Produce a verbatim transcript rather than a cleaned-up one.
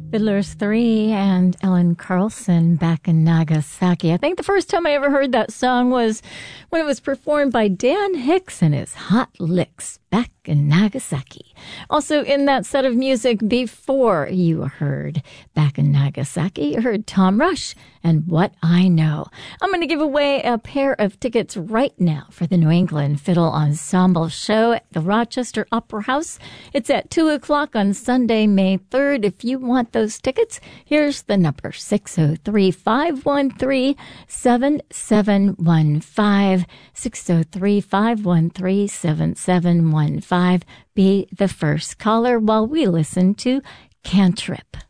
Fiddler's Three and Ellen Carlson back in Nagasaki. I think the first time I ever heard that song was when it was performed by Dan Hicks and his Hot Licks back in Nagasaki. Also in that set of music before you heard Back in Nagasaki, you heard Tom Rush and What I Know. I'm going to give away a pair of tickets right now for the New England Fiddle Ensemble show at the Rochester Opera House. It's at two o'clock on Sunday, May third. If you want those tickets, here's the number, six oh three, five one three, seven seven one five, six oh three, five one three, seven seven one five. Be the first caller while we listen to Cantrip.